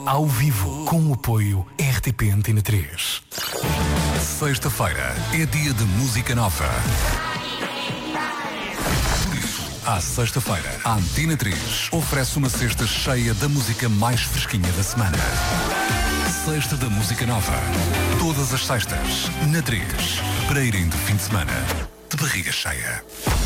ao vivo, com o apoio RTP Antena 3. Sexta-feira é dia de música nova. Por isso, à sexta-feira, a Antena 3 oferece uma cesta cheia da música mais fresquinha da semana. Sexta da Música Nova. Todas as sextas, na 3, para irem de fim de semana de barriga cheia.